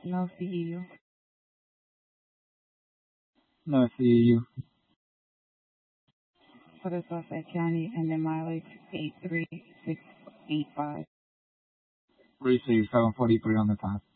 No CEU. No CEU. For the Suffolk County, and then mileage 83685. Receive 743 on the time.